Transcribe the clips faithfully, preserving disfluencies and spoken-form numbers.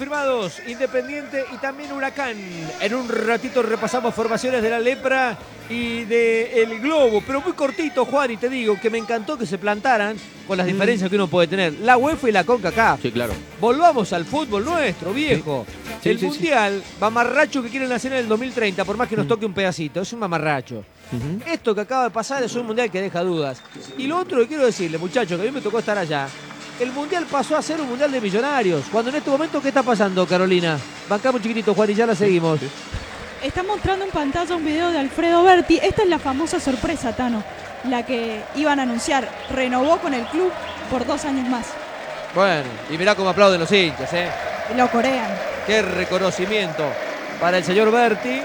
confirmados Independiente y también Huracán. En un ratito repasamos formaciones de la Lepra y del Globo, pero muy cortito, Juan, y te digo que me encantó que se plantaran con las mm. diferencias que uno puede tener. La UEFA y la CONCACAF. Sí, claro. Volvamos al fútbol nuestro, viejo. Sí. Sí, el sí, Mundial, sí. mamarracho que quieren hacer en el dos mil treinta, por más que nos toque un pedacito, es un mamarracho. Uh-huh. Esto que acaba de pasar es un Mundial que deja dudas. Y lo otro que quiero decirle, muchachos, que a mí me tocó estar allá, el Mundial pasó a ser un Mundial de millonarios. Cuando en este momento, ¿qué está pasando, Carolina? Bancamos chiquitito, Juan, y ya la seguimos. Sí. Está mostrando en pantalla un video de Alfredo Berti. Esta es la famosa sorpresa, Tano, la que iban a anunciar. Renovó con el club por dos años más. Bueno, y mirá cómo aplauden los hinchas, ¿eh? Y lo corean. Qué reconocimiento para el señor Berti.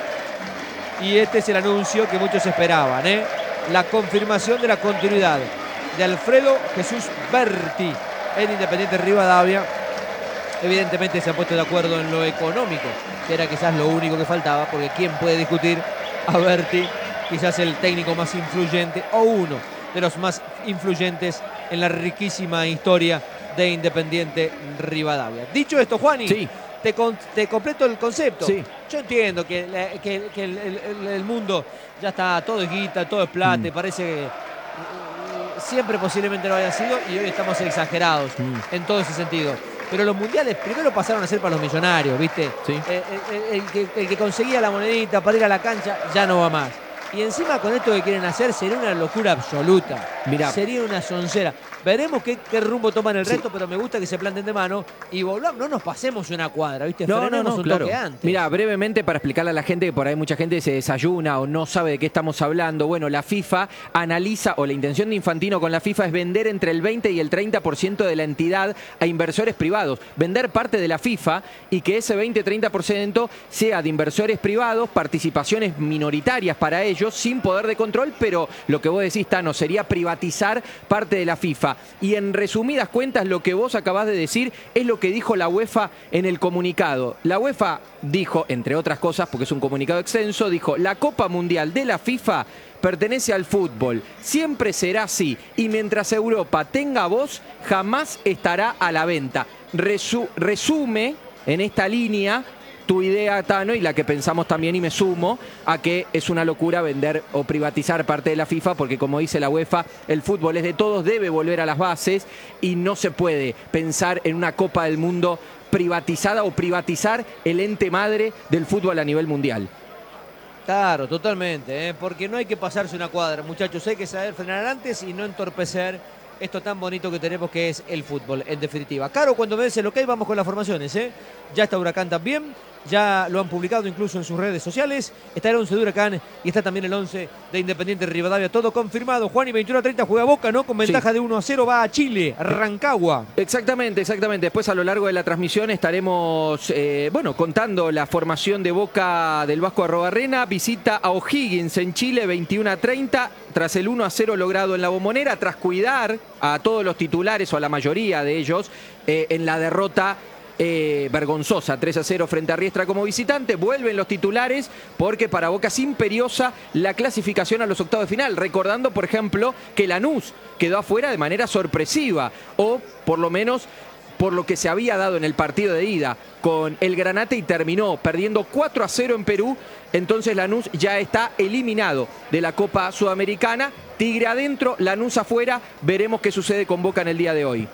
Y este es el anuncio que muchos esperaban, ¿eh? La confirmación de la continuidad de Alfredo Jesús Berti en Independiente Rivadavia. Evidentemente se han puesto de acuerdo en lo económico, que era quizás lo único que faltaba, porque ¿quién puede discutir a Berti? Quizás el técnico más influyente o uno de los más influyentes en la riquísima historia de Independiente Rivadavia. Dicho esto, Juani, sí. te, con, te completo el concepto. Sí. Yo entiendo que, que, que el, el, el mundo ya está, todo es guita, todo es plata, mm. y parece que siempre posiblemente lo haya sido y hoy estamos exagerados mm. en todo ese sentido. Pero los mundiales primero pasaron a ser para los millonarios, ¿viste? Sí. Eh, el, el, que, el que conseguía la monedita para ir a la cancha ya no va más. Y encima con esto que quieren hacer sería una locura absoluta. Mirá. Sería una soncera. Veremos qué, qué rumbo toman el sí. resto, pero me gusta que se planten de mano y volvamos, no nos pasemos una cuadra, ¿viste? No, Frenemos no, no, un claro. toque antes. Mira, brevemente para explicarle a la gente, que por ahí mucha gente se desayuna o no sabe de qué estamos hablando. Bueno, la FIFA analiza, o la intención de Infantino con la FIFA es vender entre el veinte y el treinta por ciento de la entidad a inversores privados. Vender parte de la FIFA y que ese veinte a treinta por ciento sea de inversores privados, participaciones minoritarias para ellos, sin poder de control, pero lo que vos decís, Tano, sería privatizar parte de la FIFA. Y en resumidas cuentas, lo que vos acabás de decir es lo que dijo la UEFA en el comunicado. La UEFA dijo, entre otras cosas, porque es un comunicado extenso, dijo, la Copa Mundial de la FIFA pertenece al fútbol, siempre será así, y mientras Europa tenga voz, jamás estará a la venta. Resu- resume en esta línea tu idea, Tano, y la que pensamos también, y me sumo a que es una locura vender o privatizar parte de la FIFA, porque como dice la UEFA, el fútbol es de todos, debe volver a las bases y no se puede pensar en una Copa del Mundo privatizada o privatizar el ente madre del fútbol a nivel mundial. Claro, totalmente, ¿eh? Porque no hay que pasarse una cuadra, muchachos, hay que saber frenar antes y no entorpecer esto tan bonito que tenemos que es el fútbol, en definitiva. Caro, cuando me des el ok, vamos con las formaciones, ¿eh? Ya está Huracán también, ya lo han publicado incluso en sus redes sociales. Está el once de Huracán y está también el once de Independiente Rivadavia, todo confirmado. Juan, y veintiuno a treinta juega Boca, ¿no? Con ventaja sí. de uno a cero, va a Chile, a Rancagua. Exactamente, exactamente. Después a lo largo de la transmisión estaremos, eh, bueno, contando la formación de Boca del Vasco Arrobarrena. Visita a O'Higgins en Chile, veintiuno a treinta. Tras el uno a cero logrado en la Bombonera, tras cuidar a todos los titulares o a la mayoría de ellos eh, en la derrota eh, vergonzosa, tres a cero frente a Riestra como visitante, vuelven los titulares porque para Boca es imperiosa la clasificación a los octavos de final, recordando por ejemplo que Lanús quedó afuera de manera sorpresiva o por lo menos por lo que se había dado en el partido de ida con el Granate y terminó perdiendo cuatro a cero en Perú. Entonces Lanús ya está eliminado de la Copa Sudamericana. Tigre adentro, Lanús afuera. Veremos qué sucede con Boca en el día de hoy.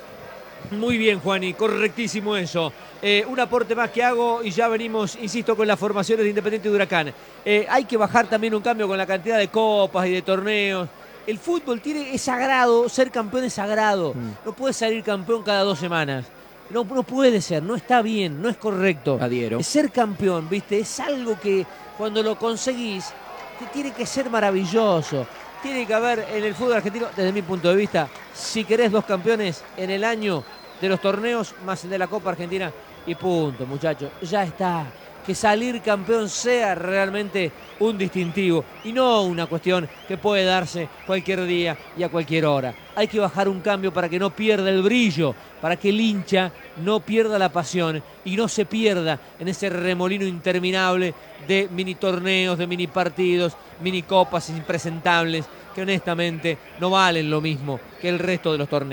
Muy bien, Juani, correctísimo eso. Eh, un aporte más que hago y ya venimos, insisto, con las formaciones de Independiente y de Huracán. Eh, hay que bajar también un cambio con la cantidad de copas y de torneos. El fútbol tiene, es sagrado, ser campeón es sagrado. Mm. No puede salir campeón cada dos semanas. No, no puede ser, no está bien, no es correcto. Adhiero. Ser campeón, ¿viste? Es algo que cuando lo conseguís, te tiene que ser maravilloso. Tiene que haber en el fútbol argentino, desde mi punto de vista, si querés dos campeones en el año de los torneos, más el de la Copa Argentina, y punto, muchachos. Ya está. Que salir campeón sea realmente un distintivo y no una cuestión que puede darse cualquier día y a cualquier hora. Hay que bajar un cambio para que no pierda el brillo, para que el hincha no pierda la pasión y no se pierda en ese remolino interminable de mini torneos, de mini partidos, mini copas impresentables que honestamente no valen lo mismo que el resto de los torneos.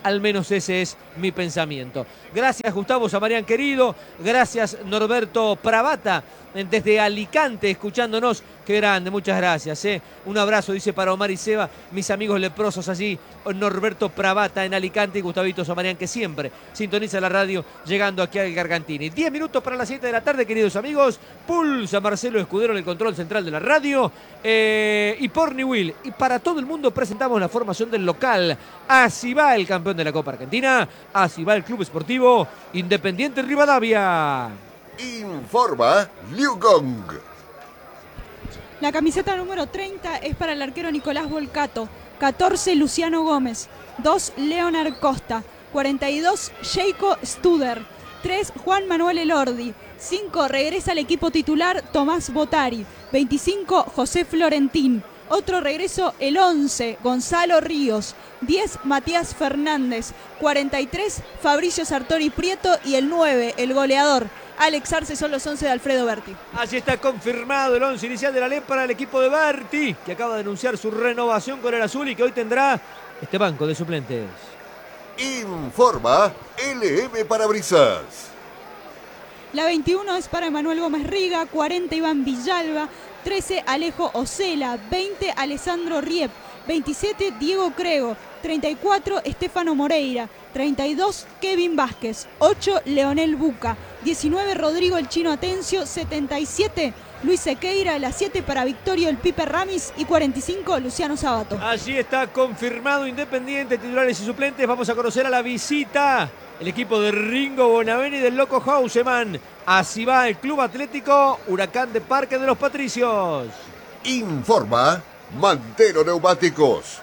Al menos ese es mi pensamiento. Gracias Gustavo Samarián querido, gracias Norberto Pravata desde Alicante escuchándonos, qué grande, muchas gracias. ¿eh? Un abrazo dice para Omar y Seba, mis amigos leprosos allí, Norberto Pravata en Alicante y Gustavito Samarián que siempre sintoniza la radio llegando aquí al Gargantini. diez minutos para las siete de la tarde queridos amigos, pulsa Marcelo Escudero en el control central de la radio eh, y por Newell. Y para todo el mundo presentamos la formación del local. Así va el campeón de la Copa Argentina, así va el Club Esportivo Independiente Rivadavia. Informa Liu Gong. La camiseta número treinta es para el arquero Nicolás Volcato, catorce Luciano Gómez, dos Leonard Costa, cuarenta y dos Sheiko Studer, tres Juan Manuel Elordi, cinco regresa al equipo titular Tomás Botari, veinticinco José Florentín, otro regreso el once Gonzalo Ríos, diez Matías Fernández, cuarenta y tres Fabricio Sartori Prieto y el nueve el goleador Alex Arce son los once de Alfredo Berti. Allí está confirmado el once inicial de la L E P para el equipo de Berti, que acaba de anunciar su renovación con el azul y que hoy tendrá este banco de suplentes. Informa L M Parabrisas. La veintiuno es para Emanuel Gómez Riga, cuarenta Iván Villalba, trece Alejo Ocela, veinte Alessandro Riep, veintisiete Diego Crego, treinta y cuatro Estefano Moreira, treinta y dos Kevin Vázquez, ocho Leonel Buca, diecinueve Rodrigo el Chino Atencio, setenta y siete Luis Sequeira, la siete para Victorio el Pipe Ramis y cuarenta y cinco Luciano Sabato. Allí está confirmado Independiente, titulares y suplentes. Vamos a conocer a la visita el equipo de Ringo Bonaveni y del Loco Hauseman. Así va el Club Atlético Huracán de Parque de los Patricios. Informa Mantero Neumáticos.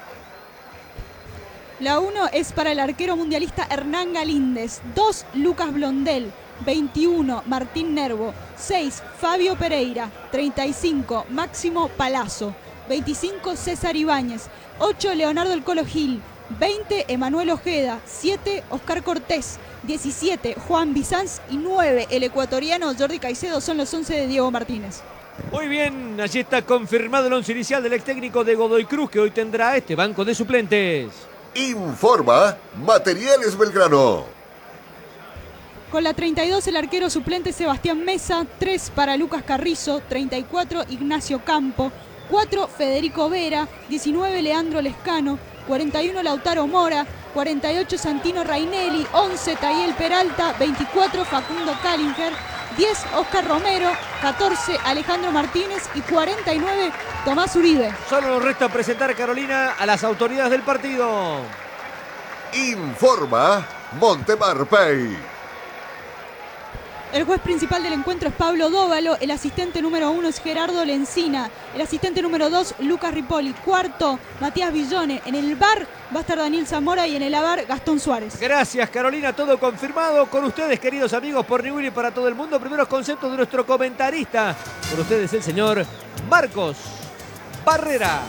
La uno es para el arquero mundialista Hernán Galíndez, dos Lucas Blondel, veintiuno Martín Nervo, seis Fabio Pereira, treinta y cinco Máximo Palazzo, veinticinco César Ibáñez, ocho Leonardo El Colo Gil, veinte Emanuel Ojeda, siete Oscar Cortés, diecisiete Juan Bizanz y nueve el ecuatoriano Jordi Caicedo son los once de Diego Martínez. Muy bien, allí está confirmado el once inicial del ex técnico de Godoy Cruz que hoy tendrá este banco de suplentes. Informa Materiales Belgrano. Con la treinta y dos el arquero suplente Sebastián Mesa, tres para Lucas Carrizo, treinta y cuatro Ignacio Campo, cuatro Federico Vera, diecinueve Leandro Lescano, cuarenta y uno Lautaro Mora, cuarenta y ocho Santino Rainelli, once Tayel Peralta, veinticuatro Facundo Callinger, diez Oscar Romero, catorce Alejandro Martínez y cuarenta y nueve Tomás Uribe. Solo nos resta presentar, Carolina, a las autoridades del partido. Informa Montemar Pay. El juez principal del encuentro es Pablo Dóvalo, el asistente número uno es Gerardo Lencina, el asistente número dos Lucas Ripoli, cuarto Matías Villone, en el V A R va a estar Daniel Zamora y en el A V A R Gastón Suárez. Gracias Carolina, todo confirmado con ustedes queridos amigos por Newell y para todo el mundo. Primeros conceptos de nuestro comentarista, con ustedes el señor Marcos Barrera.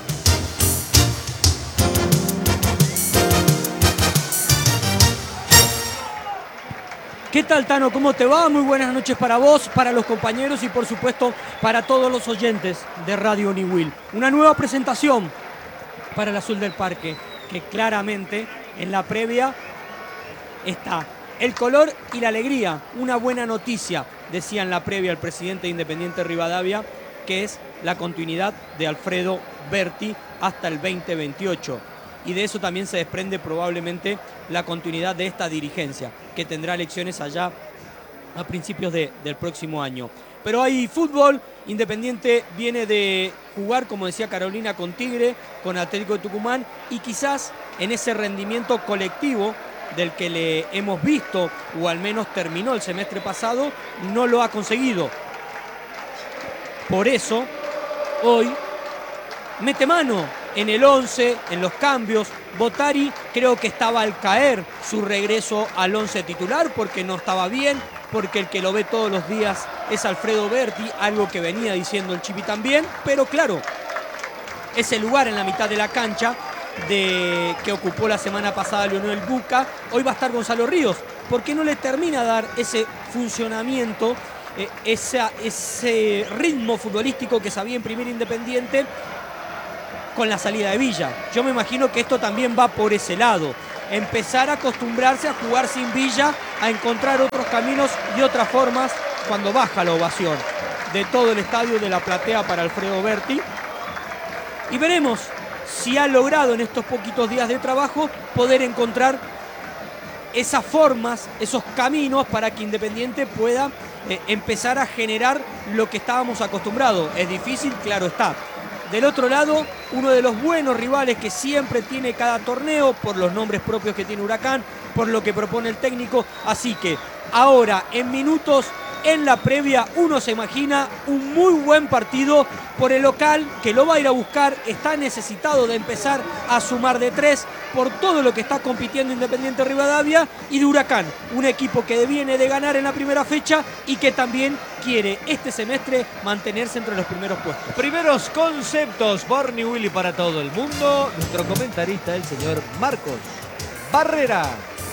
¿Qué tal, Tano? ¿Cómo te va? Muy buenas noches para vos, para los compañeros y por supuesto para todos los oyentes de Radio Newell. Una nueva presentación para el Azul del Parque, que claramente en la previa está el color y la alegría. Una buena noticia, decía en la previa el presidente de Independiente Rivadavia, que es la continuidad de Alfredo Berti hasta el veinte veintiocho. Y de eso también se desprende probablemente la continuidad de esta dirigencia, que tendrá elecciones allá a principios de, del próximo año. Pero hay fútbol, Independiente viene de jugar, como decía Carolina, con Tigre, con Atlético de Tucumán, y quizás en ese rendimiento colectivo del que le hemos visto, o al menos terminó el semestre pasado, no lo ha conseguido. Por eso, hoy mete mano en el once, en los cambios. Botari creo que estaba al caer su regreso al once titular porque no estaba bien, porque el que lo ve todos los días es Alfredo Berti, algo que venía diciendo el Chipi también, pero claro, ese lugar en la mitad de la cancha de, que ocupó la semana pasada Leonel Buca, hoy va a estar Gonzalo Ríos, porque no le termina a dar ese funcionamiento, eh, esa, ese ritmo futbolístico que sabía imprimir Independiente con la salida de Villa. Yo me imagino que esto también va por ese lado. empezar a acostumbrarse a jugar sin Villa, a encontrar otros caminos y otras formas cuando baja la ovación de todo el estadio, de la platea para Alfredo Berti. Y veremos si ha logrado en estos poquitos días de trabajo poder encontrar esas formas, esos caminos para que Independiente pueda eh, empezar a generar lo que estábamos acostumbrados. Es difícil, claro está. Del otro lado, uno de los buenos rivales que siempre tiene cada torneo, por los nombres propios que tiene Huracán, por lo que propone el técnico. Así que ahora, en minutos, en la previa, uno se imagina un muy buen partido por el local, que lo va a ir a buscar, está necesitado de empezar a sumar de tres por todo lo que está compitiendo Independiente Rivadavia, y de Huracán, un equipo que viene de ganar en la primera fecha y que también quiere este semestre mantenerse entre los primeros puestos. Primeros conceptos, Borny Willy para todo el mundo. Nuestro comentarista, el señor Marcos Barrera.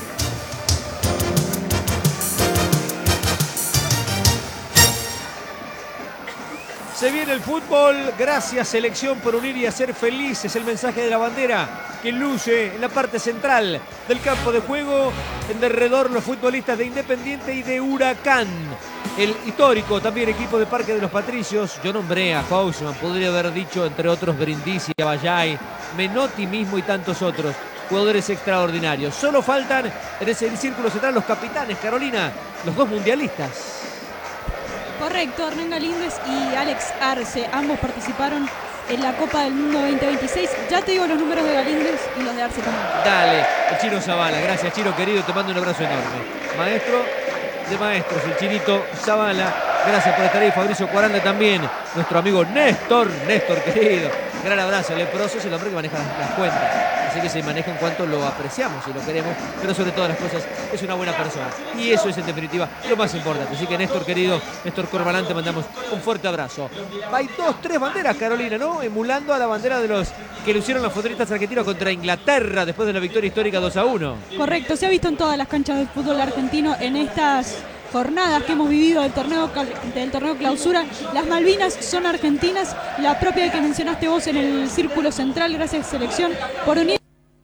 Se viene el fútbol, gracias selección por unir y hacer feliz, es el mensaje de la bandera que luce en la parte central del campo de juego, en derredor los futbolistas de Independiente y de Huracán. El histórico también equipo de Parque de los Patricios, yo nombré a Houseman, podría haber dicho entre otros Brindisi, Avallay, Menotti mismo y tantos otros. Jugadores extraordinarios. Solo faltan en ese círculo central los capitanes, Carolina, los dos mundialistas. Correcto, Hernán Galíndez y Alex Arce, ambos participaron en la Copa del Mundo veinte veintiséis. Ya te digo los números de Galíndez y los de Arce también. Dale, el Chino Zavala, gracias Chino querido, te mando un abrazo enorme. Maestro de maestros, el Chinito Zavala, gracias por estar ahí. Fabricio Cuaranda también, nuestro amigo Néstor, Néstor querido, gran abrazo. Leproso es el hombre que maneja las, las cuentas, así que se maneja en cuanto lo apreciamos y lo queremos, pero sobre todas las cosas es una buena persona, y eso es en definitiva lo más importante. Así que Néstor querido, Néstor Corbalán, te mandamos un fuerte abrazo. Hay dos, tres banderas, Carolina, ¿no? Emulando a la bandera de los que lucieron los futbolistas argentinos contra Inglaterra después de la victoria histórica dos a uno. Correcto, se ha visto en todas las canchas del fútbol argentino en estas jornadas que hemos vivido del torneo, del torneo clausura. Las Malvinas son argentinas, la propia que mencionaste vos en el círculo central. Gracias selección por unir.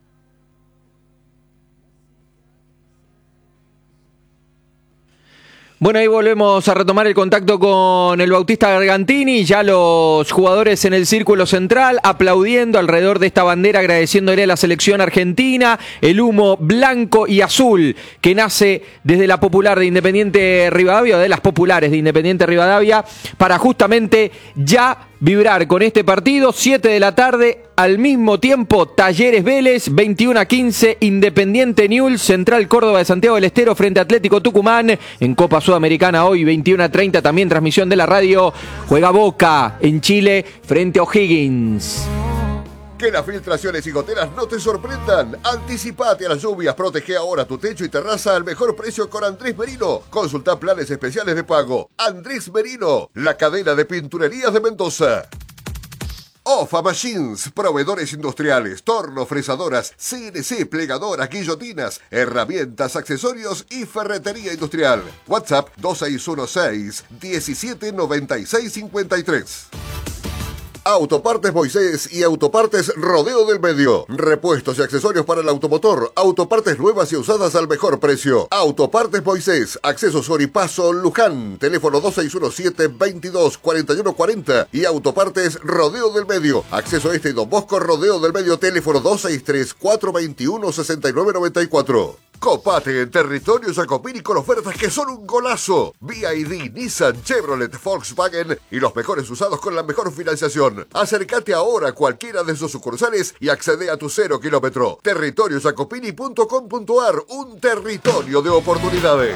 Bueno, ahí volvemos a retomar el contacto con el Bautista Gargantini, ya los jugadores en el círculo central aplaudiendo alrededor de esta bandera, agradeciéndole a la selección argentina, el humo blanco y azul que nace desde la popular de Independiente Rivadavia, o de las populares de Independiente Rivadavia, para justamente ya vibrar con este partido. Siete de la tarde, al mismo tiempo Talleres Vélez, veintiuno a quince Independiente Newell's, Central Córdoba de Santiago del Estero frente a Atlético Tucumán. En Copa Sudamericana hoy veintiuno a treinta, también transmisión de la radio, juega Boca en Chile frente a O'Higgins. Que las filtraciones y goteras no te sorprendan. Anticipate a las lluvias, protege ahora tu techo y terraza al mejor precio con Andrés Merino. Consulta planes especiales de pago. Andrés Merino, la cadena de pinturerías de Mendoza. Ofa Machines, proveedores industriales, tornos, fresadoras, C N C, plegadoras, guillotinas, herramientas, accesorios y ferretería industrial. WhatsApp dos seis uno seis, diecisiete noventa y seis cincuenta y tres. Autopartes Moisés y Autopartes Rodeo del Medio. Repuestos y accesorios para el automotor. Autopartes nuevas y usadas al mejor precio. Autopartes Moisés, Acceso Soripazo Luján. Teléfono dos seis uno siete, veintidós, cuarenta y uno cuarenta. Y Autopartes Rodeo del Medio. Acceso Este y Don Bosco Rodeo del Medio. Teléfono dos seis tres, cuatro veintiuno, sesenta y nueve noventa y cuatro. Copate en territorio Jacopini con ofertas que son un golazo. V I D, Nissan, Chevrolet, Volkswagen y los mejores usados con la mejor financiación. Acércate ahora a cualquiera de sus sucursales y accede a tu cero kilómetro. territorio jacopini punto com punto a r, un territorio de oportunidades.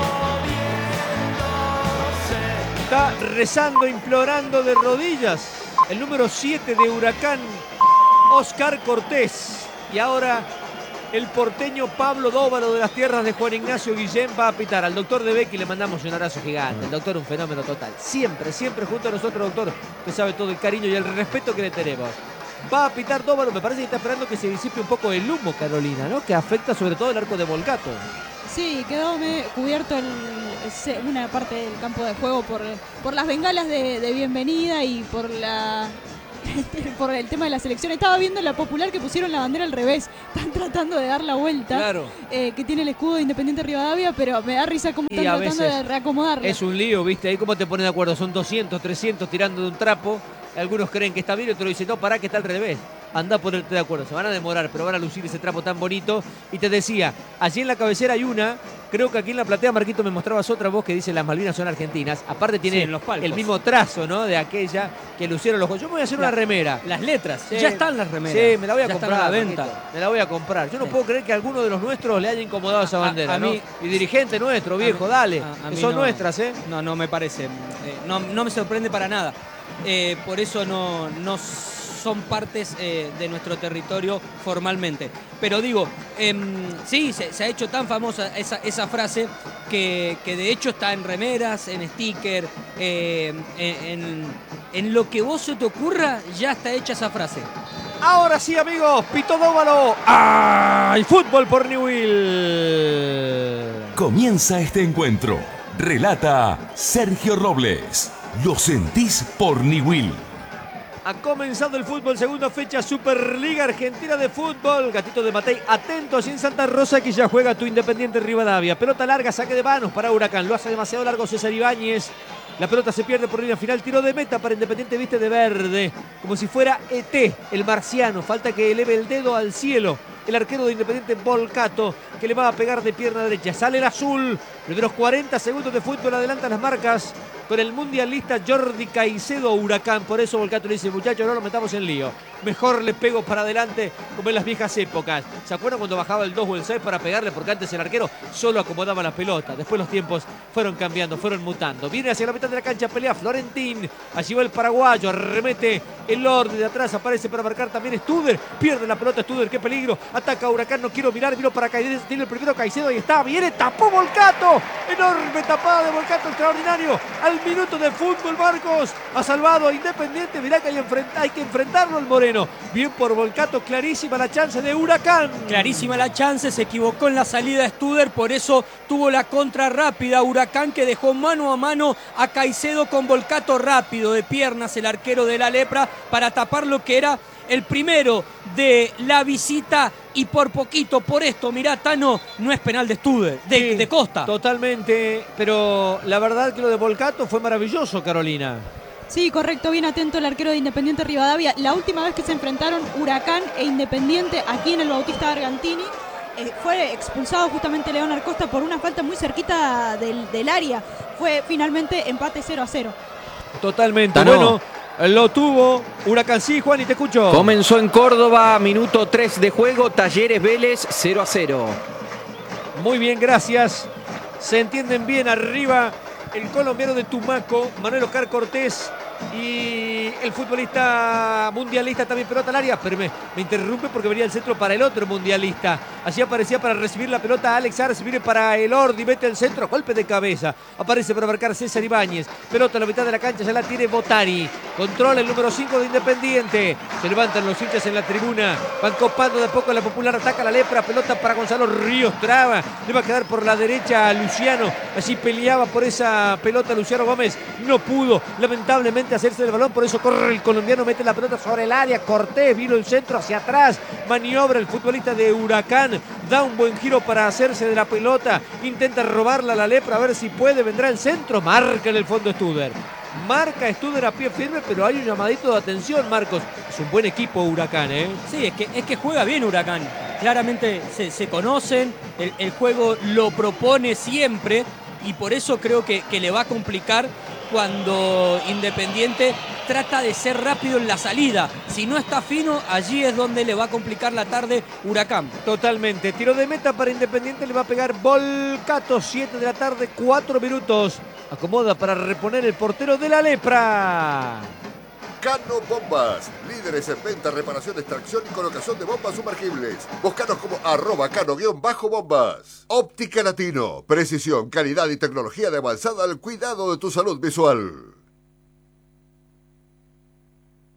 Está rezando, implorando de rodillas el número siete de Huracán, Oscar Cortés. Y ahora el porteño Pablo Dóvalo de las tierras de Juan Ignacio Guillén va a pitar. Al doctor De Becchi le mandamos un abrazo gigante. El doctor un fenómeno total. Siempre, siempre junto a nosotros, doctor. Usted sabe todo el cariño y el respeto que le tenemos. Va a pitar Dóvalo. Me parece que está esperando que se disipe un poco el humo, Carolina, ¿no? Que afecta sobre todo el arco de Volcato. Sí, quedó cubierto el, una parte del campo de juego por, por las bengalas de, de bienvenida y por la por el tema de la selección. Estaba viendo en la Popular que pusieron la bandera al revés. Están tratando de dar la vuelta. Claro. Eh, que tiene el escudo de Independiente Rivadavia, pero me da risa cómo Y están a tratando veces de reacomodarla. Es un lío, ¿viste? Ahí cómo te ponen de acuerdo. Son doscientos, trescientos tirando de un trapo. Algunos creen que está bien y otros dicen, no, pará, que está al revés. Andá a ponerte de acuerdo. Se van a demorar, pero van a lucir ese trapo tan bonito. Y te decía, allí en la cabecera hay una. Creo que aquí en la platea, Marquito, me mostrabas otra voz que dice las Malvinas son argentinas. Aparte tiene Sí, en los palcos. el mismo trazo, ¿no? De aquella que lucieron los... Yo me voy a hacer La- una remera. Las letras, Sí. ya están las remeras. Sí, me la voy a ya comprar. están a la Marquito. venta. Me la voy a comprar. Yo no Sí. puedo creer que a alguno de los nuestros le haya incomodado esa A- bandera, a ¿no? mí- Y dirigente nuestro, viejo, a mí- dale. a- a que mí son no. nuestras, ¿eh? No, no me parece. Eh, no, no me sorprende para nada. Eh, por eso no, no son partes eh, de nuestro territorio formalmente. Pero digo, em, sí, se, se ha hecho tan famosa esa, esa frase que, que de hecho está en remeras, en sticker, eh, en, en lo que vos se te ocurra, ya está hecha esa frase. Ahora sí, amigos, Pito Dóvalo. ¡Ay! Fútbol por Newell. Comienza este encuentro. Relata Sergio Robles. Lo sentís por Newell. Ha comenzado el fútbol, segunda fecha, Superliga Argentina de Fútbol. Gatito de Matei, atentos en Santa Rosa, que ya juega tu Independiente Rivadavia. Pelota larga, saque de manos para Huracán. Lo hace demasiado largo César Ibáñez. La pelota se pierde por línea final. Tiro de meta para Independiente, viste de verde. Como si fuera E T, el marciano. Falta que eleve el dedo al cielo. El arquero de Independiente, Volcato, que le va a pegar de pierna derecha. Sale el azul. Primeros cuarenta segundos de fútbol, adelantan las marcas con el mundialista Jordi Caicedo Huracán. Por eso Volcato le dice, muchachos, no nos metamos en lío. Mejor le pego para adelante como en las viejas épocas. ¿Se acuerdan cuando bajaba el dos o el seis para pegarle? Porque antes el arquero solo acomodaba la pelota. Después los tiempos fueron cambiando, fueron mutando. Viene hacia la mitad de la cancha, pelea Florentín. Allí va el paraguayo, arremete el orden de atrás. Aparece para marcar también Studer. Pierde la pelota Studer, qué peligro. Ataca Huracán, no quiero mirar, vino para Caicedo. Tiene el primero Caicedo, ahí está. Viene, tapó Volcato. Enorme tapada de Volcato, extraordinario. Al minuto de fútbol, Marcos ha salvado a Independiente. Mirá que hay, enfrenta, hay que enfrentarlo al Moreno. Bien por Volcato, clarísima la chance de Huracán. Clarísima la chance, se equivocó en la salida Studer, por eso tuvo la contra rápida. Huracán que dejó mano a mano a Caicedo con Volcato rápido de piernas, el arquero de la Lepra, para tapar lo que era el primero de la visita. Y por poquito, por esto, mirá, Tano, no es penal de Studer, de, Sí, de Costa. Totalmente, pero la verdad que lo de Volcato fue maravilloso, Carolina. Sí, correcto, bien atento el arquero de Independiente Rivadavia. La última vez que se enfrentaron Huracán e Independiente aquí en el Bautista Argantini, eh, fue expulsado justamente León Arcosta por una falta muy cerquita del, del área. Fue finalmente empate cero a cero. Totalmente, Tano. bueno, lo tuvo Huracán. Sí, Juan, y te escucho. Comenzó en Córdoba, minuto tres de juego, Talleres Vélez cero a cero. Muy bien, gracias. Se entienden bien arriba el colombiano de Tumaco, Manuel Oscar Cortés, y el futbolista mundialista también, pelota al área, pero me, me interrumpe porque venía el centro para el otro mundialista. Allí aparecía para recibir la pelota Alex Arce, viene para el Ordi, mete el centro, golpe de cabeza. Aparece para marcar César Ibáñez, pelota a la mitad de la cancha, ya la tiene Botani. Controla el número cinco de Independiente. Se levantan los hinchas en la tribuna, van copando de a poco la Popular, ataca la Lepra, pelota para Gonzalo Ríos, traba, le va a quedar por la derecha a Luciano. Allí peleaba por esa pelota Luciano Gómez, no pudo, lamentablemente, hacerse del balón, por eso corre el colombiano, mete la pelota sobre el área. Cortés vino el centro hacia atrás, maniobra el futbolista de Huracán, da un buen giro para hacerse de la pelota, intenta robarla a la Lepra, a ver si puede, vendrá el centro, marca en el fondo Studer. Marca Studer a pie firme, pero hay un llamadito de atención, Marcos. Es un buen equipo Huracán, ¿eh? Sí, es que, es que juega bien Huracán. Claramente se, se conocen, el, el juego lo propone siempre y por eso creo que, que le va a complicar cuando Independiente trata de ser rápido en la salida. Si no está fino, allí es donde le va a complicar la tarde Huracán. Totalmente. Tiro de meta para Independiente, le va a pegar Volcato, siete de la tarde, cuatro minutos. Acomoda para reponer el portero de la Lepra. Cano Bombas, líderes en venta, reparación, extracción y colocación de bombas sumergibles. Búscanos como arroba cano-bombas. Óptica Latino, precisión, calidad y tecnología de avanzada al cuidado de tu salud visual.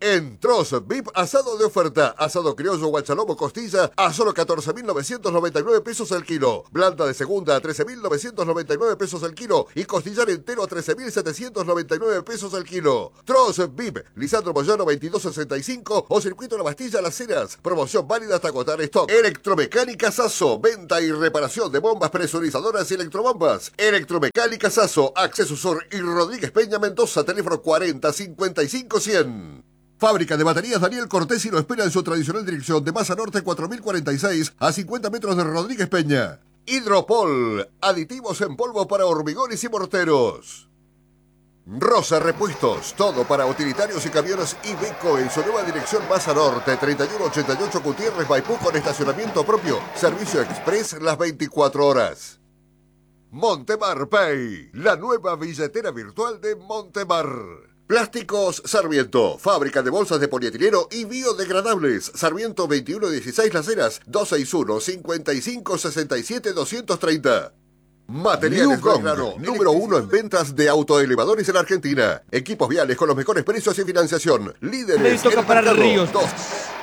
En Troz V I P, asado de oferta. Asado criollo, guachalomo, costilla a solo catorce mil novecientos noventa y nueve pesos el kilo. Blanda de segunda a trece mil novecientos noventa y nueve pesos el kilo. Y costillar entero a trece mil setecientos noventa y nueve pesos el kilo. Troz V I P, Lisandro Moyano veintidós sesenta y cinco o Circuito La Bastilla, Las Heras. Promoción válida hasta agotar stock. Electromecánica Sasso, venta y reparación de bombas presurizadoras y electrobombas. Electromecánica Sasso, Acceso Sur y Rodríguez Peña Mendoza, teléfono cuarenta cincuenta y cinco cien. Fábrica de baterías Daniel Cortesi lo espera en su tradicional dirección de Masa Norte cuatro mil cuarenta y seis a cincuenta metros de Rodríguez Peña. Hidropol, aditivos en polvo para hormigones y morteros. Rosa Repuestos, todo para utilitarios y camiones Iveco en su nueva dirección Masa Norte, treinta y uno ochenta y ocho Gutiérrez Maipú con estacionamiento propio, servicio express las veinticuatro horas. Montemar Pay, la nueva billetera virtual de Montemar. Plásticos Sarmiento, fábrica de bolsas de polietileno y biodegradables. Sarmiento veintiuno dieciséis Las Heras, dos seis uno, cinco cinco, seis siete, dos tres cero. Materiales Belgrano, número uno en ventas de autoelevadores en Argentina. Equipos viales con los mejores precios y financiación. Líderes toca en el para mercado. Ríos. Dos.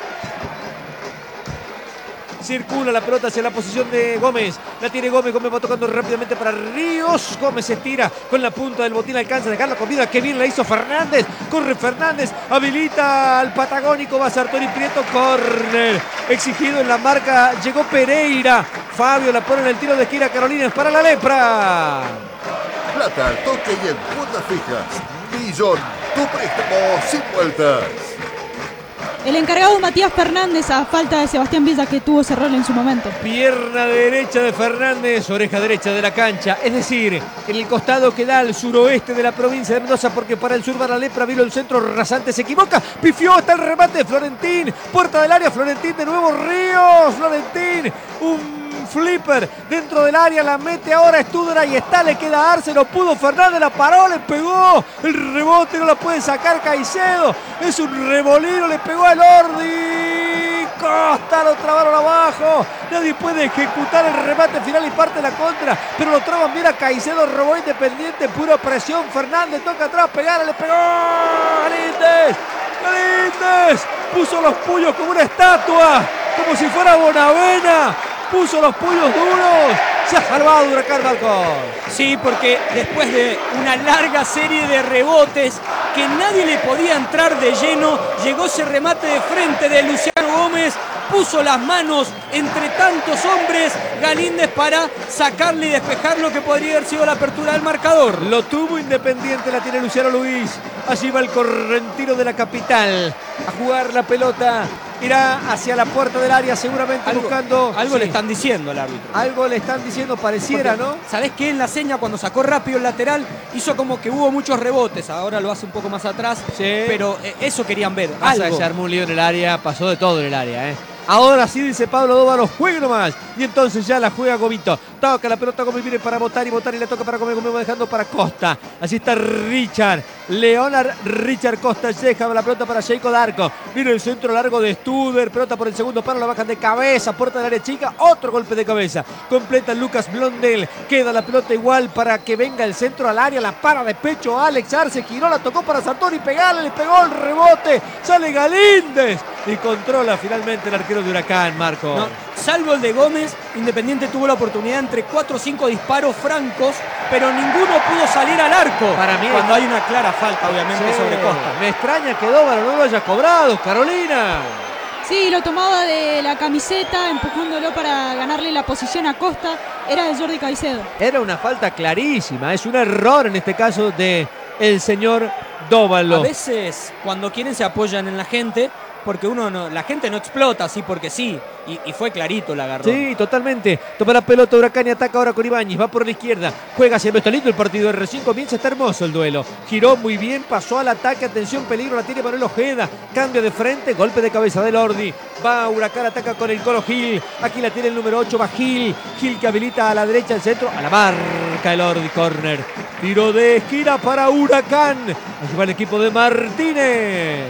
Circula la pelota hacia la posición de Gómez. La tiene Gómez. Gómez va tocando rápidamente para Ríos. Gómez se estira con la punta del botín. Alcanza a dejar la comida. Qué bien la hizo Fernández. Corre Fernández. Habilita al patagónico. Va Sartori Prieto. Córner. Exigido en la marca. Llegó Pereira. Fabio la pone en el tiro de esquina. Carolina es para la Lepra. Plata, toque y en cuotas fijas. Millón. Tu préstamo sin vueltas. El encargado Matías Fernández, a falta de Sebastián Villa, que tuvo ese rol en su momento. Pierna derecha de Fernández, oreja derecha de la cancha. Es decir, en el costado que da al suroeste de la provincia de Mendoza, porque para el sur va la Lepra, vino el centro rasante, se equivoca. Pifió hasta el remate de Florentín. Puerta del área, Florentín de nuevo, Ríos. Florentín, un flipper dentro del área, la mete ahora Estudra y está, le queda Arce, no pudo Fernández, la paró, le pegó. El rebote no la puede sacar Caicedo. Es un remolino, le pegó al Ordi. Costa, lo trabaron abajo. Nadie puede ejecutar el remate final y parte la contra, pero lo traban bien a Caicedo, robó Independiente, pura presión. Fernández toca atrás, pegar, le pegó. Galíndez, Galíndez puso los puños como una estatua, como si fuera Bonavena. Puso los puños duros. Se ha salvado Huracán, Marcos. Sí, porque después de una larga serie de rebotes que nadie le podía entrar de lleno, llegó ese remate de frente de Luciano Gómez, puso las manos entre tantos hombres Galíndez para sacarle y despejar lo que podría haber sido la apertura del marcador. Lo tuvo Independiente, la tiene Luciano Luis. Allí va el correntino de la capital a jugar la pelota. Irá hacia la puerta del área seguramente Algo, buscando... algo sí. le están diciendo al árbitro. Algo le están diciendo, pareciera, Porque, ¿no? ¿sabés qué? En la seña, cuando sacó rápido el lateral, hizo como que hubo muchos rebotes. Ahora lo hace un poco más atrás. Sí. Pero eh, eso querían ver. Pasa Algo. que se armó un lío en el área, pasó de todo en el área, ¿eh? Ahora sí, dice Pablo Dóvalo, juegue nomás. Y entonces ya la juega Gomito. Toca la pelota, Gómez viene para botar y botar y le toca para Gómez. Gómez va dejando para Costa. Así está Richard. Leonard Richard Costa deja la pelota para Jacob Darko. Viene el centro largo de Studer. Pelota por el segundo palo, la bajan de cabeza. Puerta del área chica, otro golpe de cabeza. Completa Lucas Blondel. Queda la pelota igual para que venga el centro al área. La para de pecho Alex Arce. Giró, la tocó para Sartori. Pegarle, le pegó el rebote. Sale Galíndez. Y controla finalmente el arquero de Huracán, Marco. No, salvo el de Gómez, Independiente tuvo la oportunidad entre cuatro o cinco disparos francos, pero ninguno pudo salir al arco. Para mí, cuando hay una clara falta, obviamente, sí, sobre Costa. Me extraña que Dóvalo no lo haya cobrado, Carolina. Sí, lo tomaba de la camiseta, empujándolo para ganarle la posición a Costa. Era de Jordi Caicedo. Era una falta clarísima, es un error en este caso de el señor Dóvalo. A veces, cuando quieren, se apoyan en la gente, porque uno no, la gente no explota así porque sí, y, y fue clarito el agarrón. Sí, totalmente. Toma la pelota Huracán y ataca ahora con Ibáñez, va por la izquierda, juega hacia está lindo el partido, recién comienza, está hermoso el duelo. Giró muy bien, pasó al ataque, atención, peligro, la tiene Manuel Ojeda, cambio de frente, golpe de cabeza del Ordi, va Huracán, ataca con el Colo Gil, aquí la tiene el número ocho, va Gil, Gil que habilita a la derecha, al centro, a la marca el Ordi, córner, tiro de esquina para Huracán, allí va el equipo de Martínez.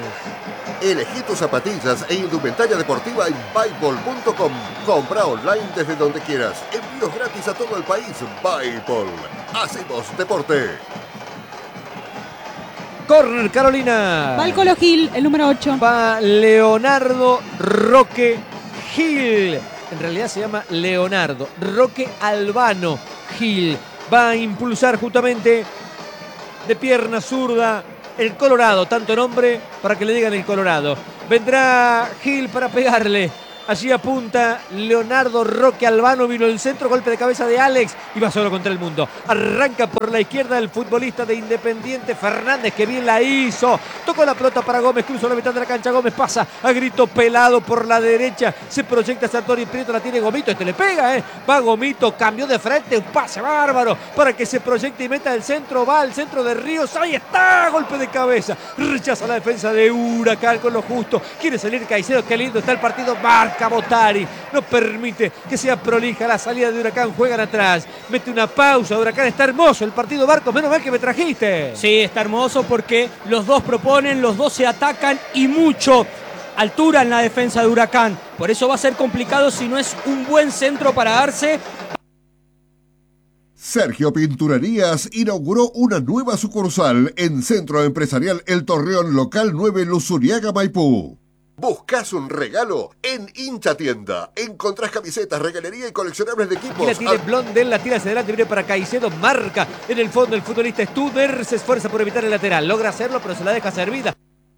Elegí tus zapatillas e indumentaria deportiva en Byball punto com. Compra online desde donde quieras. Envíos gratis a todo el país. Byball. Hacemos deporte. córner, Carolina. Va el Colo Gil, el número ocho. Va Leonardo Roque Gil. En realidad se llama Leonardo Roque Albano Gil. Va a impulsar justamente de pierna zurda el Colorado. Tanto nombre para que le digan el Colorado. Vendrá Gil para pegarle. Allí apunta Leonardo Roque Albano, vino el centro, golpe de cabeza de Alex y va solo contra el mundo. Arranca por la izquierda el futbolista de Independiente Fernández, que bien la hizo. Tocó la pelota para Gómez, cruzó la mitad de la cancha, Gómez pasa a grito pelado por la derecha. Se proyecta Sartori Prieto, la tiene Gomito, este le pega, ¿eh? Va Gomito, cambió de frente, un pase bárbaro para que se proyecte y meta el centro, va al centro de Ríos, ahí está, golpe de cabeza. Rechaza la defensa de Huracán con lo justo. Quiere salir Caicedo, qué lindo está el partido, marca Botari, no permite que sea prolija la salida de Huracán, juegan atrás, mete una pausa, Huracán, está hermoso el partido, Barcos, menos mal que me trajiste. Sí, está hermoso porque los dos proponen, los dos se atacan y mucho. Altura en la defensa de Huracán, por eso va a ser complicado si no es un buen centro para darse. Sergio Pinturerías inauguró una nueva sucursal en Centro Empresarial El Torreón, local nueve, Luzuriaga, Maipú. ¿Buscas un regalo? En Hincha Tienda. Encontrás camisetas, regalería y coleccionables de equipos. Aquí la tiene Blondel, la tira hacia adelante, viene para Caicedo, marca en el fondo el futbolista Studer, se esfuerza por evitar el lateral, logra hacerlo pero se la deja servida.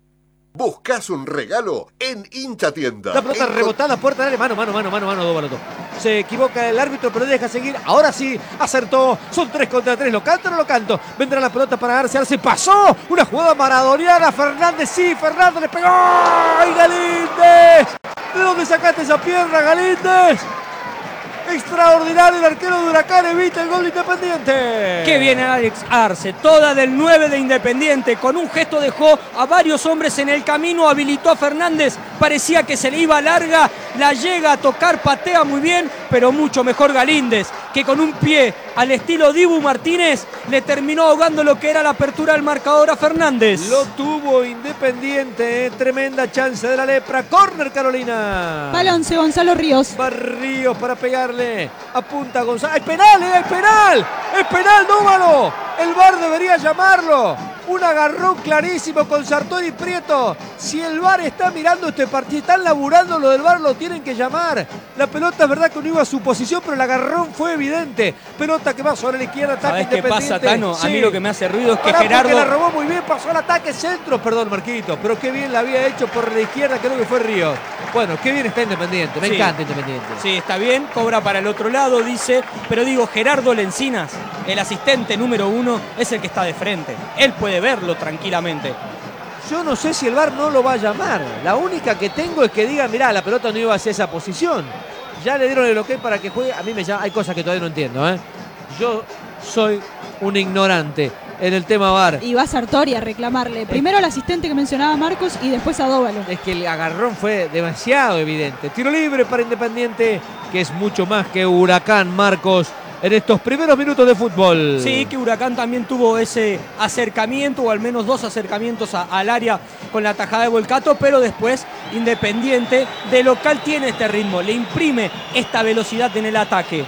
¿Buscas un regalo? En Hincha Tienda. La pelota Encont- rebotada, puerta de área, mano, mano, mano, mano, mano, dos, dos. Se equivoca el árbitro, pero deja seguir. Ahora sí, acertó. Son tres contra tres. ¿Lo canto o no lo canto? Vendrá la pelota para Arce. Arce pasó. Una jugada maradoniana. Fernández, sí, Fernández le pegó. ¡Ay, Galíndez! ¿De dónde sacaste esa pierna, Galíndez? Extraordinario, el arquero de Huracán evita el gol de Independiente. Qué viene Alex Arce, toda del nueve de Independiente, con un gesto dejó a varios hombres en el camino, habilitó a Fernández, parecía que se le iba larga, la llega a tocar, patea muy bien, pero mucho mejor Galíndez, que con un pie al estilo Dibu Martínez le terminó ahogando lo que era la apertura del marcador a Fernández. Lo tuvo Independiente, eh. Tremenda chance de la lepra. Córner, Carolina. Va el once, Gonzalo Ríos. Va Ríos para pegarle. Apunta Gonzalo. ¡Hay penal, eh! ¡Hay penal! ¡Es penal, Dúbalo! El V A R debería llamarlo. Un agarrón clarísimo con Sartori Prieto. Si el V A R está mirando este partido, están laburando lo del V A R, lo tienen que llamar. La pelota es verdad que no iba a su posición, pero el agarrón fue evidente. Pelota que va sobre la izquierda, ataque ¿Sabés qué Independiente. pasa, Tano? Sí. A mí lo que me hace ruido es que Pará, Gerardo... porque la robó muy bien, pasó al ataque centro. Perdón, Marquito, pero qué bien la había hecho por la izquierda, creo que fue Ríos. Bueno, qué bien está Independiente, me Sí. encanta Independiente. Sí, está bien, cobra para el otro lado, dice, pero digo, Gerardo Lencinas, el asistente número uno, es el que está de frente. Él puede verlo tranquilamente. Yo no sé si el V A R no lo va a llamar. La única que tengo es que diga, mirá, la pelota no iba hacia esa posición. Ya le dieron el ok para que juegue. A mí me llama, hay cosas que todavía no entiendo, ¿eh? Yo soy un ignorante en el tema V A R. Y va Sartori a reclamarle. Primero al asistente que mencionaba Marcos y después a Dóvalo. Es que el agarrón fue demasiado evidente. Tiro libre para Independiente, que es mucho más que Huracán, Marcos, en estos primeros minutos de fútbol. Sí, que Huracán también tuvo ese acercamiento, o al menos dos acercamientos a, al área con la tajada de Volcato, pero después Independiente de local tiene este ritmo, le imprime esta velocidad en el ataque.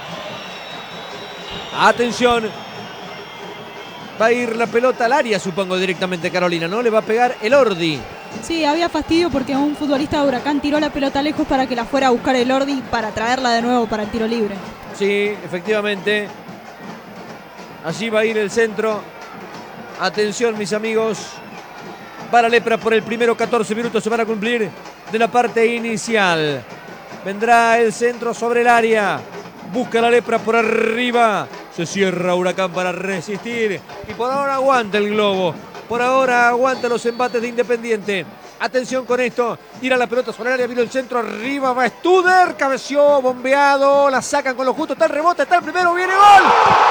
Atención. Va a ir la pelota al área, supongo, directamente Carolina, ¿no? Le va a pegar el Ordi. Sí, había fastidio porque un futbolista de Huracán tiró la pelota lejos para que la fuera a buscar el Ordi para traerla de nuevo para el tiro libre. Sí, efectivamente. Allí va a ir el centro. Atención, mis amigos. Va la lepra por el primero, catorce minutos se van a cumplir de la parte inicial. Vendrá el centro sobre el área. Busca la lepra por arriba. Se cierra Huracán para resistir. Y por ahora aguanta el globo. Por ahora aguanta los embates de Independiente. Atención con esto. Tira la pelota sobre el área. Vino el centro arriba. Va Studer. Cabeció, bombeado. La sacan con lo justo. Está el rebote. Está el primero. Viene gol.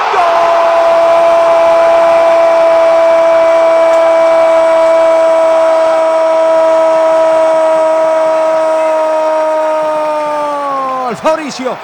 ¡Gol! Fabricio.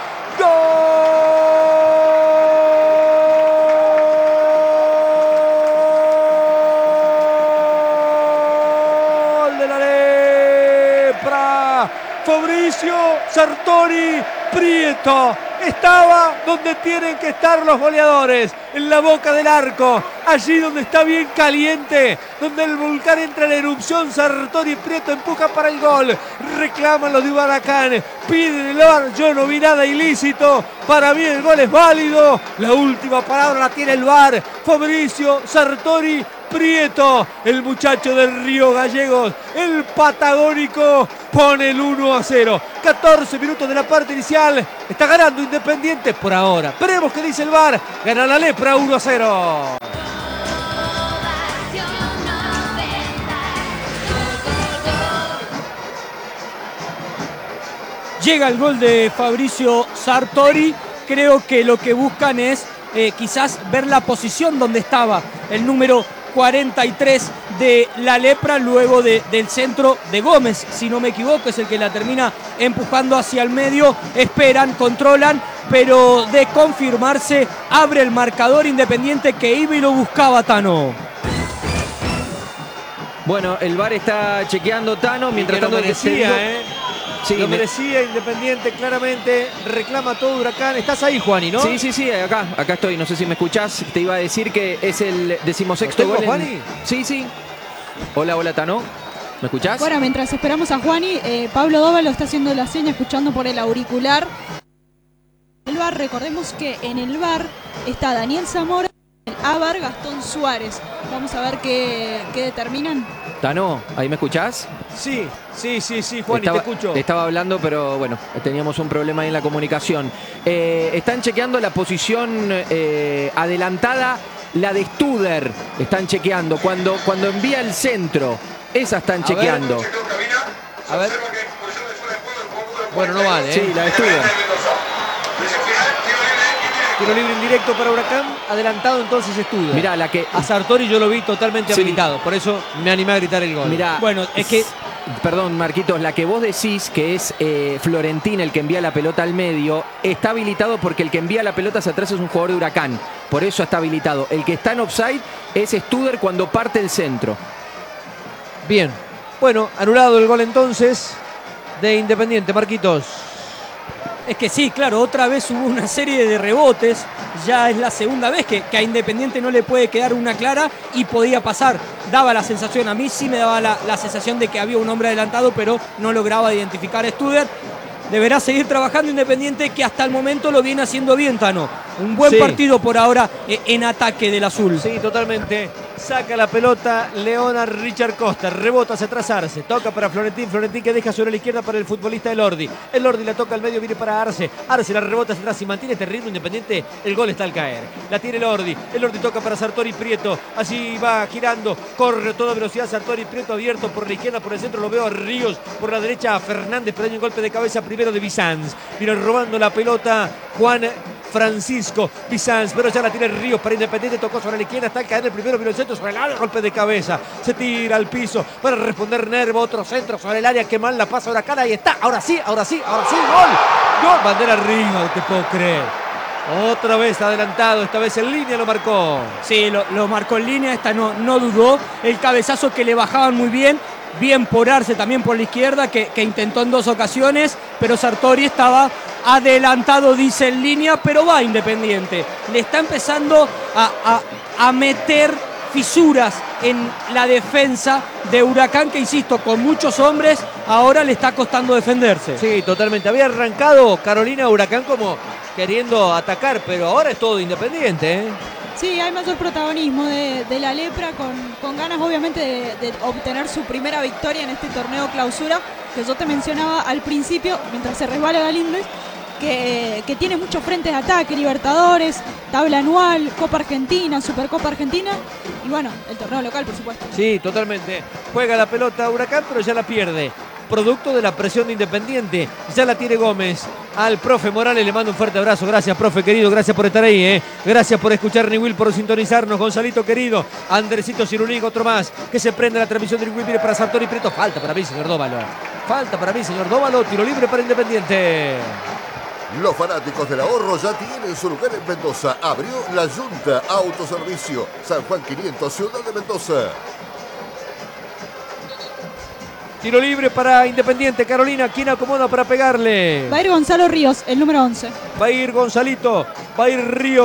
Fabricio Sartori Prieto estaba donde tienen que estar los goleadores, en la boca del arco. allí donde está bien caliente, donde el volcán entra en erupción. Sartori Prieto empuja para el gol, reclaman los de Huracán, piden el V A R, yo no vi nada ilícito, para mí el gol es válido, la última palabra la tiene el V A R. Fabricio Sartori Prieto, el muchacho del Río Gallegos, el patagónico, pone el uno a cero. catorce minutos de la parte inicial. Está ganando Independiente por ahora. Veremos qué dice el V A R. Gana la Lepra uno a cero. Llega el gol de Fabricio Sartori. Creo que lo que buscan es eh, quizás ver la posición donde estaba el número cuarenta y tres de la Lepra luego de, del centro de Gómez, si no me equivoco, es el que la termina empujando hacia el medio. Esperan, controlan, pero de confirmarse abre el marcador Independiente que iba y lo buscaba Tano. Bueno, el V A R está chequeando, Tano, mientras tanto lo merecía, digo, ¿eh? sí, lo me... merecía Independiente, claramente reclama todo Huracán. Estás ahí, Juani, ¿no? Sí, sí, sí, acá, acá estoy, no sé si me escuchás. Te iba a decir que es el decimosexto ¿Lo tengo, gol. En... Juani? Sí, sí. Hola, hola, Tano. ¿Me escuchás? Bueno, mientras esperamos a Juani, eh, Pablo Dóvalo está haciendo la seña, escuchando por el auricular. El V A R, recordemos que en el V A R está Daniel Zamora, el A V A R Gastón Suárez. Vamos a ver qué, qué determinan. Tano, ¿ahí me escuchás? Sí, sí, sí, sí, Juani, estaba, te escucho. Estaba hablando, pero bueno, teníamos un problema ahí en la comunicación. Eh, están chequeando la posición eh, adelantada, la de Studer. Están chequeando. Cuando, cuando envía el centro, esa están A chequeando. ver. A ver. Bueno, no vale, ¿eh? Sí, la de Studer. Tiro libre indirecto para Huracán. Adelantado entonces Studer. Mirá, la que... A Sartori yo lo vi totalmente Sí. habilitado. Por eso me animé a gritar el gol. Mirá, Bueno, es que... Perdón, Marquitos, la que vos decís que es eh, Florentín el que envía la pelota al medio, está habilitado porque el que envía la pelota hacia atrás es un jugador de Huracán. Por eso está habilitado. El que está en offside es Studer cuando parte el centro. Bien. Bueno, anulado el gol entonces de Independiente, Marquitos. Es que sí, claro, otra vez hubo una serie de rebotes, ya es la segunda vez que, que a Independiente no le puede quedar una clara y podía pasar. Daba la sensación, a mí sí me daba la, la sensación de que había un hombre adelantado, pero no lograba identificar a Studer. Deberá seguir trabajando Independiente, que hasta el momento lo viene haciendo bien, Tano. Un buen Sí. partido por ahora eh, en ataque del azul. Sí, totalmente. Saca la pelota Leonard Richard Costa. Rebota hacia atrás Arce. Toca para Florentín. Florentín que deja sobre la izquierda para el futbolista Elordi. Elordi la toca al medio, viene para Arce. Arce la rebota hacia atrás y mantiene este ritmo Independiente. El gol está al caer. La tiene Elordi. Elordi toca para Sartori Prieto. Así va girando. Corre a toda velocidad Sartori Prieto, abierto por la izquierda, por el centro. Lo veo a Ríos. Por la derecha a Fernández. Pero hay un golpe de cabeza primero de Bizanz. Viene robando la pelota Juan Francisco Bizanz, pero ya la tiene Ríos para Independiente, tocó sobre la izquierda, está al caer el primero, vino el centro sobre el área, golpe de cabeza, se tira al piso para responder Nervo, otro centro sobre el área, que mal la pasa Huracán, ahí está, ahora sí, ahora sí, ahora sí, gol, gol, bandera arriba, no te puedo creer. Otra vez adelantado, esta vez en línea lo marcó. Sí, lo, lo marcó en línea, esta no, no dudó, el cabezazo que le bajaban muy bien. Bien por Arce también por la izquierda, que, que intentó en dos ocasiones, pero Sartori estaba adelantado, dice en línea, pero va Independiente. Le está empezando a, a, a meter fisuras en la defensa de Huracán, que insisto, con muchos hombres, ahora le está costando defenderse. Sí, totalmente. Había arrancado Carolina Huracán como queriendo atacar, pero ahora es todo Independiente, ¿eh? Sí, hay mayor protagonismo de, de la Lepra, con, con ganas obviamente de, de obtener su primera victoria en este torneo clausura, que yo te mencionaba al principio, mientras se resbala Galíndez, que, que tiene muchos frentes de ataque, Libertadores, tabla anual, Copa Argentina, Supercopa Argentina, y bueno, el torneo local, por supuesto. Sí, totalmente. Juega la pelota Huracán, pero ya la pierde. Producto de la presión de Independiente. Ya la tiene Gómez. Al profe Morales le mando un fuerte abrazo. Gracias, profe querido. Gracias por estar ahí. ¿eh? Gracias por escuchar Niwil, por sintonizarnos. Gonzalito querido. Andresito Cirulic, otro más. Que se prende la transmisión de Niwil. Mire para Sartori Prieto. Falta para mí, señor Dóvalo. Falta para mí, señor Dóvalo. Tiro libre para Independiente. Los fanáticos del ahorro ya tienen su lugar en Mendoza. Abrió la Junta Autoservicio. San Juan quinientos, Ciudad de Mendoza. Tiro libre para Independiente. Carolina, ¿quién acomoda para pegarle? Va a ir Gonzalo Ríos, el número once. Va a ir Gonzalito, va a ir Ríos,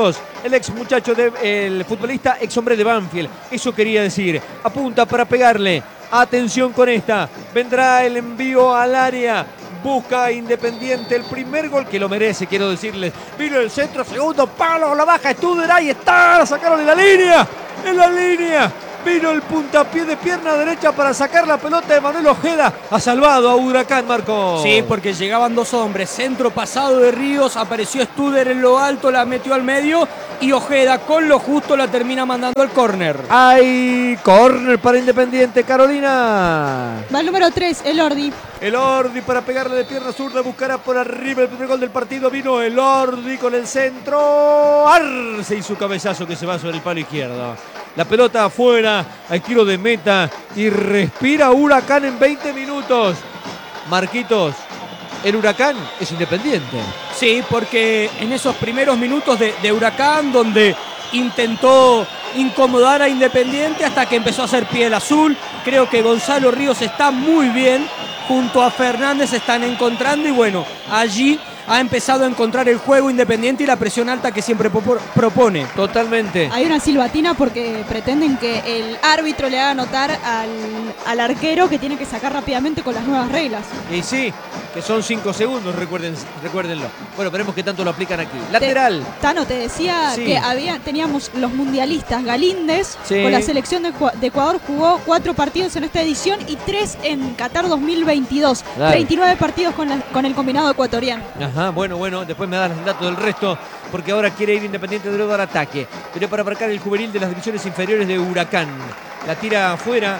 el ex muchacho, de, el futbolista ex hombre de Banfield. Eso quería decir. Apunta para pegarle. Atención con esta. Vendrá el envío al área. Busca Independiente el primer gol, que lo merece, quiero decirles. Vino el centro, segundo palo, la baja Studer, ahí está, la sacaron en la línea, en la línea. Vino el puntapié de pierna derecha para sacar la pelota de Manuel Ojeda. Ha salvado a Huracán, Marco. Sí, porque llegaban dos hombres. Centro pasado de Ríos, apareció Studer en lo alto, la metió al medio y Ojeda con lo justo la termina mandando al córner. Hay córner para Independiente, Carolina. Va el número tres, Elordi. Elordi para pegarle de pierna zurda, buscará por arriba el primer gol del partido. Vino Elordi con el centro. Arce y su cabezazo que se va sobre el palo izquierdo. La pelota afuera, al tiro de meta y respira Huracán en veinte minutos. Marquitos, el Huracán es Independiente. Sí, porque en esos primeros minutos de, de Huracán, donde intentó incomodar a Independiente hasta que empezó a hacer piel azul, creo que Gonzalo Ríos está muy bien, junto a Fernández se están encontrando y bueno, allí ha empezado a encontrar el juego Independiente y la presión alta que siempre propone. Totalmente. Hay una silbatina porque pretenden que el árbitro le haga notar al, al arquero que tiene que sacar rápidamente con las nuevas reglas. Y sí, que son cinco segundos, recuerden, recuérdenlo. Bueno, veremos qué tanto lo aplican aquí. Lateral. Te, Tano, te decía sí. que había, teníamos los mundialistas. Galíndez, sí. con la selección de, de Ecuador, jugó cuatro partidos en esta edición y tres en Qatar dos mil veintidós. Claro. treinta y nueve partidos con, la, con el combinado ecuatoriano. Ajá, bueno, bueno, después me das el dato del resto, porque ahora quiere ir Independiente de nuevo al ataque. Pero para marcar el juvenil de las divisiones inferiores de Huracán. La tira afuera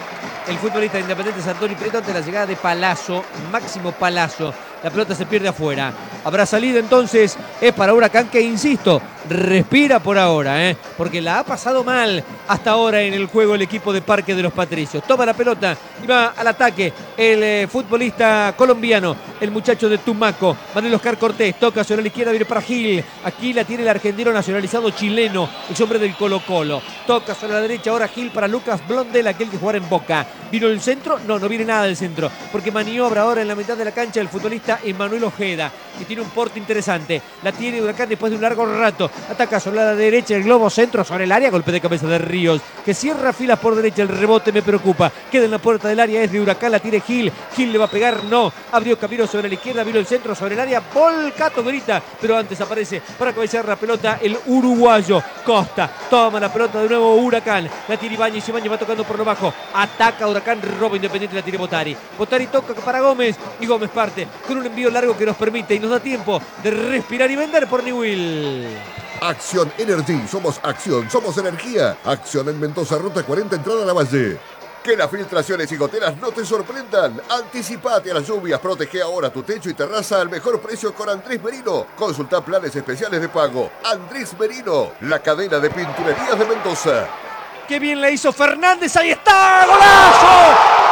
el futbolista de Independiente, Sartori Prieto, ante la llegada de Palazzo, Máximo Palazzo. La pelota se pierde afuera. Habrá salida entonces, es para Huracán que, insisto, respira por ahora, ¿eh? porque la ha pasado mal hasta ahora en el juego el equipo de Parque de los Patricios. Toma la pelota y va al ataque el eh, futbolista colombiano, el muchacho de Tumaco, Manuel Oscar Cortés, toca sobre la izquierda, viene para Gil. Aquí la tiene el argentino nacionalizado chileno, el hombre del Colo Colo. Toca sobre la derecha ahora Gil para Lucas Blondel, aquel que jugará en Boca. ¿Vino el centro? No, no viene nada del centro, porque maniobra ahora en la mitad de la cancha el futbolista Emanuel Ojeda, que tiene un porte interesante. La tiene Huracán después de un largo rato. Ataca sobre la derecha, el globo centro sobre el área, golpe de cabeza de Ríos, que cierra filas por derecha. El rebote me preocupa, queda en la puerta del área, es de Huracán, la tiene Gil. Gil le va a pegar, no, abrió camino sobre la izquierda, vino el centro sobre el área, Volcato grita, pero antes aparece para cabecear la pelota el uruguayo Costa. Toma la pelota de nuevo Huracán, la tiene Ibáñez, Ibáñez va tocando por lo bajo, ataca Huracán, roba Independiente, la tiene Botari. Botari toca para Gómez y Gómez parte con un envío largo que nos permite y nos da tiempo de respirar y vender por Newell. Acción Energy, somos acción, somos energía. Acción en Mendoza, ruta cuarenta, entrada a la Valle. Que las filtraciones y goteras no te sorprendan. Anticipate a las lluvias, protege ahora tu techo y terraza al mejor precio con Andrés Merino. Consulta planes especiales de pago. Andrés Merino, la cadena de pinturerías de Mendoza. ¡Qué bien la hizo Fernández! ¡Ahí está! ¡Golazo!